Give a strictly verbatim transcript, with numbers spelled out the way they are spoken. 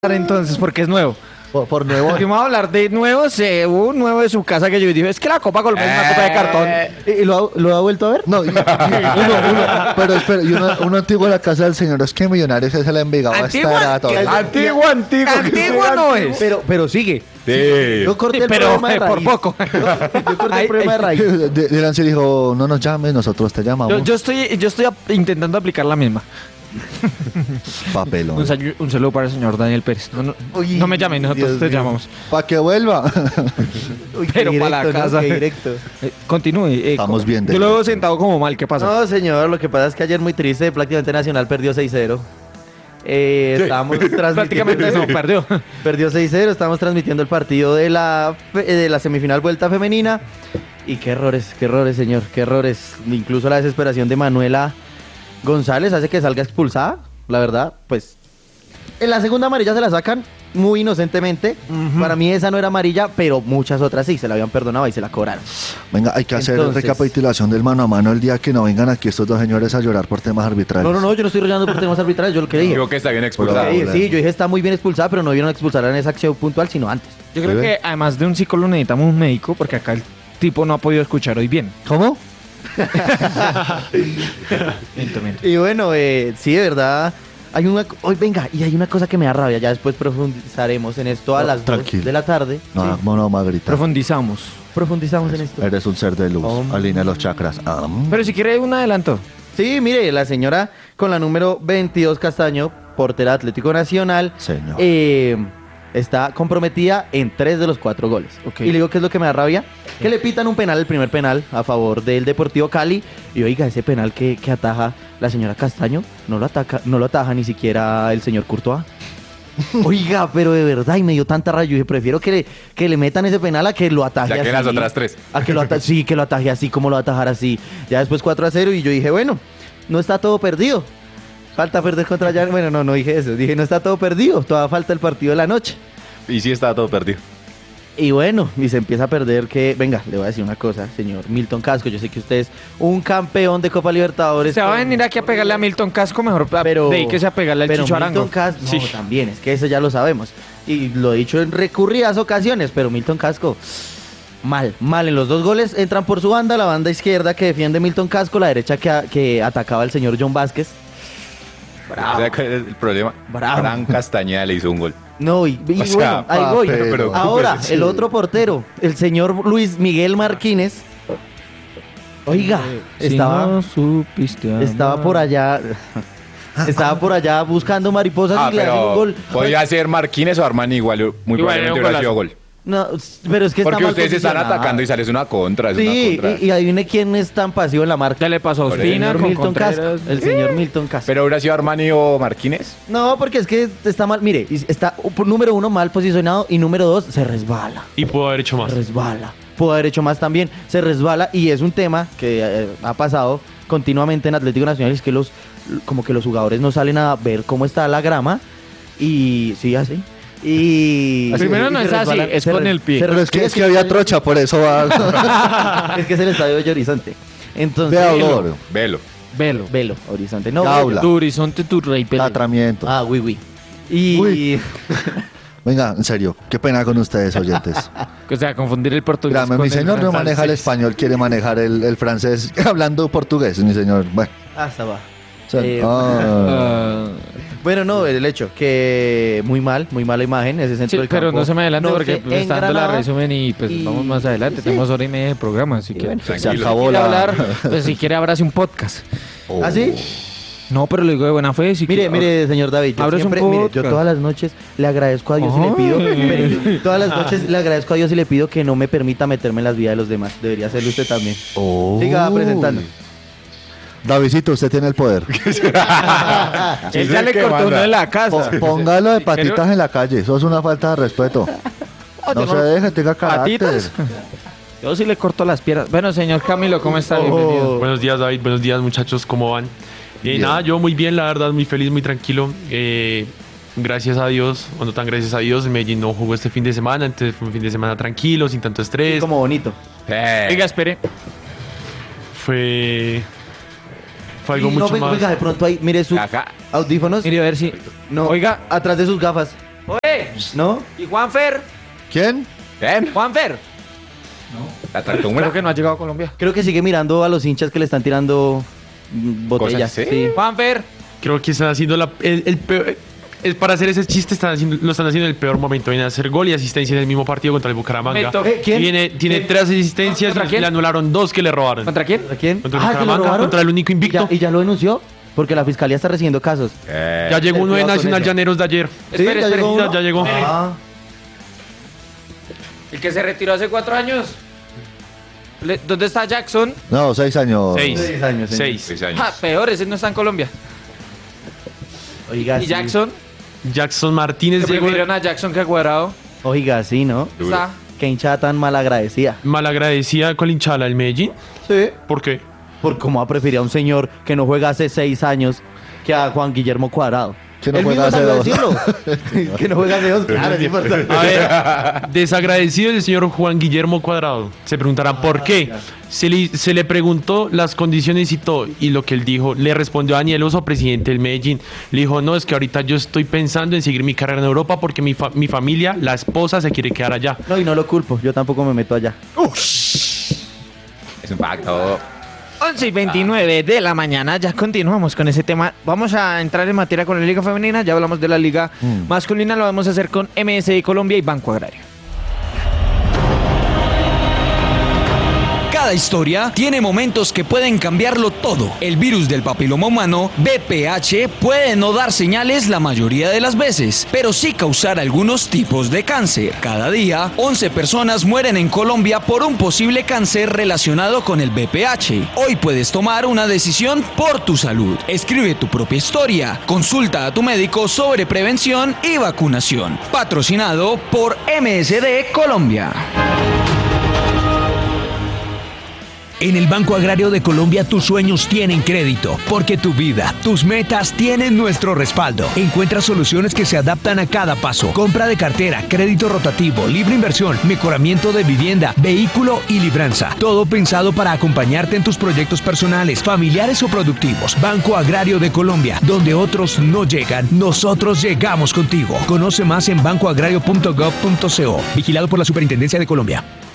entonces porque es nuevo. Por, por nuevo. Si vamos a hablar de nuevos, eh, hubo un nuevo de su casa que yo dije, es que la Copa Colombia es una copa de cartón. ¿Y lo, ha- lo ha vuelto a ver? No, y- y- uno, uno- pero espera, y uno, uno antiguo de la casa del señor, es que Millonarios es el Envigado. Antigua, está todo. que- Antiguo, antiguo. Antigua no es. Pero, pero sigue. Sí. Yo corté Sí, el pero problema de eh, por raíz. poco. Yo corté Ay, el problema de ay. raíz. De- Dylan se dijo, no nos llames, nosotros te llamamos. Yo, yo estoy, yo estoy ap- intentando aplicar la misma. Papelón. Un, salu- un saludo para el señor Daniel Pérez. No, no, Uy, no me llamen, nosotros Dios te mío. llamamos. Para que vuelva. Uy, qué Pero para la directo, ¿no? casa. Qué directo. Eh, continúe. eh, Estamos co- bien de Yo lo veo directo. sentado como mal, ¿qué pasa? No, señor, lo que pasa es que ayer muy triste, prácticamente Nacional perdió seis cero. Eh, Estábamos transmitiendo... Prácticamente no, perdió. Perdió seis cero, estábamos transmitiendo el partido de la, fe- de la semifinal vuelta femenina. Y qué errores, qué errores, señor, qué errores. Incluso la desesperación de Manuela González hace que salga expulsada, la verdad, pues... En la segunda amarilla se la sacan muy inocentemente. Para mí esa no era amarilla, pero muchas otras sí, se la habían perdonado y se la cobraron. Venga, hay que hacer Entonces- recapitulación del mano a mano el día que no vengan aquí estos dos señores a llorar por temas arbitrales. No, no, no, yo no estoy rollando por temas arbitrales, yo lo que dije. Digo que está bien expulsado. Sí, sí, yo dije está muy bien expulsada, pero no vieron expulsar en esa acción puntual, sino antes. Yo creo ¿Sí ve? que además de un psicólogo necesitamos un médico porque acá el tipo no ha podido escuchar hoy bien. ¿Cómo? Miento, miento. Y bueno, eh, sí, de verdad, hay una... Hoy venga, y hay una cosa que me da rabia, ya después profundizaremos en esto a No, las dos tranquilo. de la tarde. No, Sí, no, no, Magrita. Profundizamos. profundizamos en esto. Eres un ser de luz. Om. Alinea los chakras. Am. Pero si quiere un adelanto. Sí, mire, la señora con la número veintidós Castaño, portera Atlético Nacional, Señor. eh, está comprometida en tres de los cuatro goles. Ok. Y le digo que es lo que me da rabia, que le pitan un penal, el primer penal a favor del Deportivo Cali. Y oiga, ese penal que, que ataja la señora Castaño, no lo ataca, no lo ataja ni siquiera el señor Courtois. Oiga, pero de verdad, y me dio tanta rabia. Yo dije, prefiero que le, que le metan ese penal a que lo ataje Ya que así. las otras tres. A que lo ata- sí, que lo ataje así, como lo va a atajar así. Ya después cuatro a cero y yo dije, bueno, no está todo perdido. Falta perder contra Jan. Bueno, no, no dije eso. Dije, no está todo perdido. Todavía falta el partido de la noche. Y sí estaba todo perdido. Y bueno, y se empieza a perder que... Venga, le voy a decir una cosa, señor Milton Casco. Yo sé que usted es un campeón de Copa Libertadores. Se va a con- venir aquí a pegarle a Milton Casco, mejor pero dedíquese a pegarle al pero Chicho Arango. Milton Casco, no, Sí. también, es que eso ya lo sabemos. Y lo he dicho en recurridas ocasiones, pero Milton Casco, mal, mal. En los dos goles entran por su banda, la banda izquierda que defiende Milton Casco, la derecha que, a- que atacaba al señor John Vázquez. O sea, ¿cuál es el problema? Bravo. Fran Castañeda le hizo un gol. No, y, y O sea, bueno, ahí voy. pero- pero- Ahora, sí. el otro portero, el señor Luis Miguel Martínez. Oiga, Si estaba, no supiste amar. estaba por allá. Estaba por allá buscando mariposas Ah, y le hacen un pero gol. podía ser Marquínez o Armani igual. Muy Igual era probablemente un hubiera sido golazo. gol. No, pero es que está Porque mal ustedes se están posicionado. atacando y sales una contra. Es Sí, una contra. y, y adivine quién es tan pasivo en la marca. Ya le pasó a Por El Ospina señor con Milton Casco. Contreras. El señor Milton Casco. Pero hubiera sido Armani o Marquínez. No, porque es que está mal. Mire, está uh, número uno mal posicionado y número dos se resbala. Y pudo haber hecho más. Se resbala. Pudo haber hecho más también. Se resbala y es un tema que eh, ha pasado continuamente en Atlético Nacional. Es que los, como que los jugadores no salen a ver cómo está la grama y sí, así. Y Primero no y se es así, resbalan, es se con re- el pie. se Pero es que, es que había resbalan. trocha, por eso va. Es que es el estadio de Horizonte. Entonces, De Aulor. Velo. Velo. Velo, Horizonte. No, Gaula. Tu horizonte, tu rey peleo. Atramiento. Ah, oui, oui. Y Uy. Venga, en serio, qué pena con ustedes, oyentes. O sea, confundir el portugués Grame, con mi el señor no francés. maneja el español, quiere manejar el, el francés hablando portugués, mi señor. Bueno, hasta va. o sea, Eh, ah. Ah, Bueno, no, el hecho que muy mal, muy mala imagen ese centro sí, del pero campo. no se me adelante No porque se pues, está dando la engranaba. resumen y pues y- vamos más adelante. sí. Tenemos hora y media de programa, así Y que bueno, se Tranquilo. acabó quiere la... hablar, pues si quiere abra un podcast. Oh. ¿Ah, sí? No, pero lo digo de buena fe. Si Mire, quiere- mire, señor David, yo Ábrese un siempre, mire, yo podcast. todas las noches le agradezco a Dios y le pido, Ay. pero todas las noches le agradezco a Dios y le pido que no me permita meterme en las vidas de los demás. Debería hacerlo usted también. Oh. Siga presentando. Davidcito, usted tiene el poder. Él ya le que cortó manda. uno en la casa. Po- Póngalo de Si quiere- patitas en la calle, eso es una falta de respeto. No se deje, tenga carácter. ¿Patitas? Yo sí le corto las piernas. Bueno, señor Camilo, ¿cómo está? Bienvenido. Buenos días, David. Buenos días, muchachos. ¿Cómo van? Eh, Bien. nada, yo muy bien, la verdad, muy feliz, muy tranquilo. Eh, gracias a Dios, o no tan gracias a Dios, Medellín no jugó este fin de semana, entonces fue un fin de semana tranquilo, sin tanto estrés. Como bonito. Eh, Oiga, espere. Fue. Fue algo Y no, mucho venga, más. venga, de pronto ahí, mire sus Acá. audífonos. Mire, a ver si... No, Oiga, atrás de sus gafas. Ve, ¿No? ¿y Juanfer? ¿Quién? ¿Ven? ¿Juanfer? La tractomula. Creo que no ha llegado a Colombia. Creo que sigue mirando a los hinchas que le están tirando mm, botellas. Cosas, ¿sí? Sí. Juanfer. Creo que están haciendo la, el, el peor. Es para hacer ese chiste están haciendo, lo están haciendo en el peor momento. Viene a hacer gol y asistencia en el mismo partido contra el Bucaramanga. Meto. Eh, ¿quién? Y viene, tiene ¿Quién? tres asistencias ¿Contra y quién? le anularon dos que le robaron. ¿Contra quién? ¿Contra quién? Contra el Ah, ¿que lo Bucaramanga, robaron? contra el único invicto. ¿Y ya, y ya lo denunció? Porque la fiscalía está recibiendo casos. Eh, Ya llegó uno de cuidado con Nacional eso. Llaneros de ayer. Espere, ¿ya espere. llegó Ya, uno? ya llegó. Ah, El que se retiró hace cuatro años. Le- ¿Dónde está Jackson? No, seis años. Seis. seis años. señor. Seis. seis años. Ah, peor, ese no está en Colombia. Oiga, ¿Y sí. Jackson? Jackson Martínez ¿Se llegó prefirieron a Jackson que a Cuadrado? Oiga, sí, ¿no? Duro. Está. Qué hinchada tan malagradecida. malagradecida con la hinchada del Medellín. Sí. ¿Por qué? Por cómo va a preferir a un señor que no juega hace seis años que a Juan Guillermo Cuadrado. Que no Él juega mismo hace salió a dos. decirlo. Que no juega hace dos, claro, es importante. A ver, desagradecido el señor Juan Guillermo Cuadrado. Se preguntarán por qué. Se le, se le preguntó las condiciones y todo, y lo que él dijo, le respondió a Daniel Oso, presidente del Medellín. Le dijo, no, es que ahorita yo estoy pensando en seguir mi carrera en Europa porque mi, fa- mi familia, la esposa, se quiere quedar allá. No, y no lo culpo, yo tampoco me meto allá. Es un pacto. once y veintinueve de la mañana, ya continuamos con ese tema. Vamos a entrar en materia con la Liga Femenina, ya hablamos de la Liga Masculina, lo vamos a hacer con M S I Colombia y Banco Agrario. Cada historia tiene momentos que pueden cambiarlo todo. El virus del papiloma humano, B P H, puede no dar señales la mayoría de las veces, pero sí causar algunos tipos de cáncer. Cada día, once personas mueren en Colombia por un posible cáncer relacionado con el B P H. Hoy puedes tomar una decisión por tu salud. Escribe tu propia historia. Consulta a tu médico sobre prevención y vacunación. Patrocinado por M S D Colombia. En el Banco Agrario de Colombia tus sueños tienen crédito, porque tu vida, tus metas tienen nuestro respaldo. Encuentra soluciones que se adaptan a cada paso. Compra de cartera, crédito rotativo, libre inversión, mejoramiento de vivienda, vehículo y libranza. Todo pensado para acompañarte en tus proyectos personales, familiares o productivos. Banco Agrario de Colombia, donde otros no llegan, nosotros llegamos contigo. Conoce más en banco agrario punto gov punto co. Vigilado por la Superintendencia de Colombia.